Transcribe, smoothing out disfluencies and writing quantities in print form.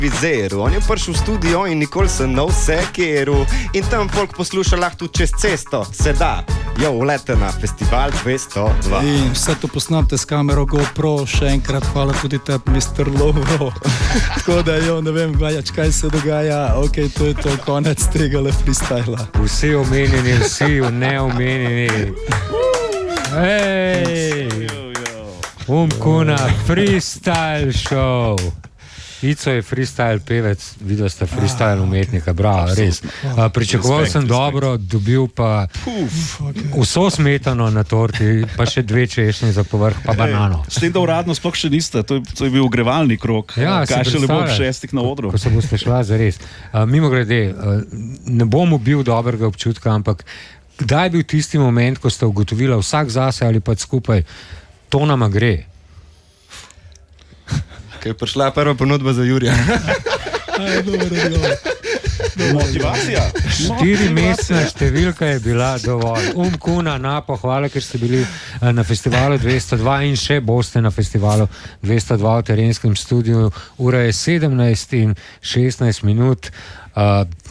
vizeru. On je prišel v studio in nikoli se ne vsekeru. In tam folk posluša lahko tudi čez cesto. Se da, ulete na festival 202. In vse to posnamte s kamero GoPro. Še enkrat hvala tudi tebi, Mr. Lovro. Tako da, ne vem več, kaj se dogaja. Ok, to je to, konec tega le freestyla. Vsi omenjeni, vsi neomenjeni. Hej! Kuna, freestyle show. Ico je freestyle pevec, videl ste freestyle umetnika, bravo, res. Pričakoval sem dobro, dobil pa vso smetano na torti, pa še 2 češnje za povrh, pa banano. S tem, da uradno sploh še niste, to je bil ogrevalni krog. Ja, kaj še le bo 6 na odru. Ko se boste šla zares. Mimogrede, ne bom ubil dobrega občutka, ampak kdaj je bil tisti moment, ko ste ugotovila vsak zase ali pa skupaj, to nama gre? Kaj je prišla prva ponudba za Jurija. Motivacija. 4-mesečna številka je bila dovolj. Kuna na pohvale, ker ste bili na festivalu 202 in še boste na festivalu 202 v Terenskem studiu. Ura je 17:16.